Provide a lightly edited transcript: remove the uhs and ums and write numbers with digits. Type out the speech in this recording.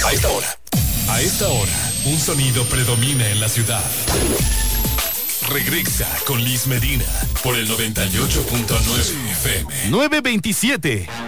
A esta hora, un sonido predomina en la ciudad. Regresa con Liz Medina por el 98.9 FM. 9:27.